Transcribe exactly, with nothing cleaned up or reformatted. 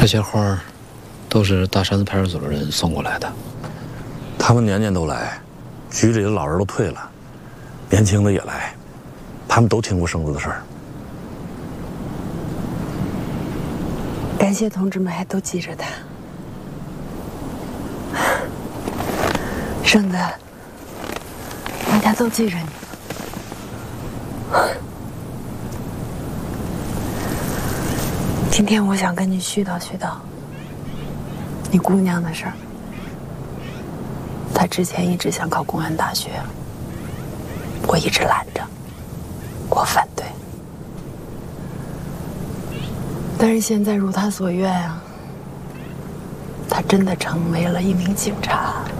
这些花都是大山子派出所的人送过来的。 他们年年都来，局里的老人都退了，年轻的也来，他们都听过生子的事儿。 感谢同志们还都记着他。生子，大家都记着你。今天我想跟你絮叨絮叨你姑娘的事儿。她之前一直想考公安大学，我一直拦着，我反对。但是现在如她所愿啊，她真的成为了一名警察。